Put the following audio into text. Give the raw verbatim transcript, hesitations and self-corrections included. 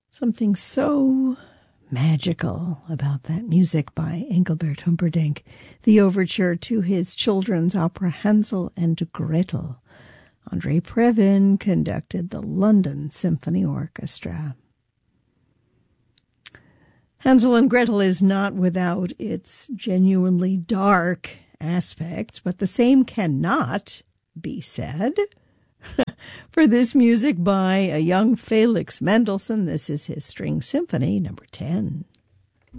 Something so magical about that music by Engelbert Humperdinck, the overture to his children's opera Hansel and Gretel. André Previn conducted the London Symphony Orchestra. Hansel and Gretel is not without its genuinely dark aspects, but the same cannot be said for this music by a young Felix Mendelssohn. This is his String Symphony number ten.